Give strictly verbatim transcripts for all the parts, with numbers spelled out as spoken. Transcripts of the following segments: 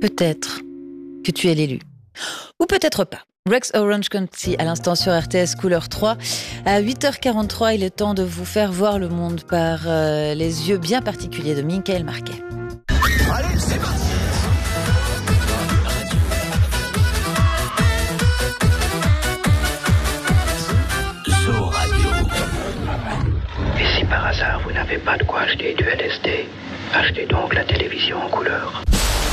peut-être que tu es l'élu. Ou peut-être pas. Rex Orange County à l'instant sur R T S Couleur trois. À huit heures quarante-trois, il est temps de vous faire voir le monde par euh, les yeux bien particuliers de Michael Marquet. Allez, c'est parti. Zoo Radio. Et si par hasard vous n'avez pas de quoi acheter du L S D, achetez donc la télévision en couleur.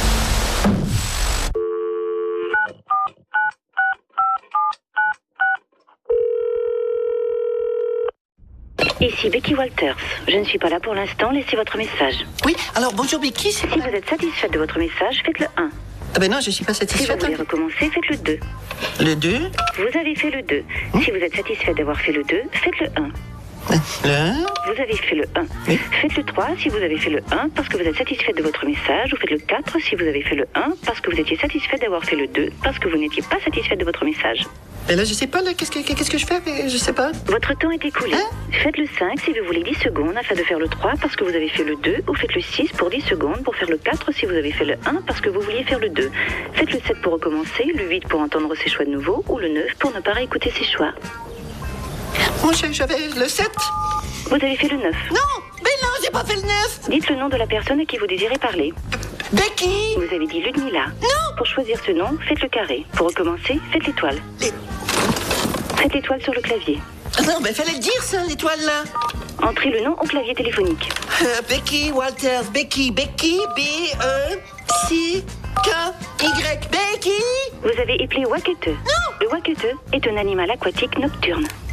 Ici Becky Walters. Je ne suis pas là pour l'instant, laissez votre message. Oui, alors bonjour Becky. Si vous êtes satisfaite de votre message, faites le un. Ah ben non, je suis pas Si vous satisfaite. voulez recommencer, faites le deux. Le deux. Vous avez fait le deux. Hum? Si vous êtes satisfait d'avoir fait le deux, faites le un. Le un. Vous avez fait le un. Oui. Faites le trois si vous avez fait le un parce que vous êtes satisfait de votre message. Ou faites le quatre si vous avez fait le un parce que vous étiez satisfait d'avoir fait le deux parce que vous n'étiez pas satisfait de votre message. Et là, je sais pas, là, qu'est-ce que, qu'est-ce que je fais? Je sais pas. Votre temps est écoulé. Hein? Faites le cinq si vous voulez dix secondes afin de faire le trois parce que vous avez fait le deux. Ou faites le six pour dix secondes pour faire le quatre si vous avez fait le un parce que vous vouliez faire le deux. Faites le sept pour recommencer, le huit pour entendre ses choix de nouveau ou le neuf pour ne pas réécouter ses choix. Moi, j'avais le sept. Vous avez fait le neuf. Non, mais non, j'ai pas fait le neuf. Dites le nom de la personne à qui vous désirez parler. Becky. Vous avez dit Ludmilla. Non. Pour choisir ce nom, faites le carré. Pour recommencer, faites l'étoile. Les- Faites l'étoile sur le clavier. Non, mais fallait le dire, ça, l'étoile, là. Entrez le nom au clavier téléphonique. Euh, Becky Walters, Becky, Becky, B, E, C, K, Y, Becky. Vous avez éplé Wakete. Non. Le Wakete est un animal aquatique nocturne.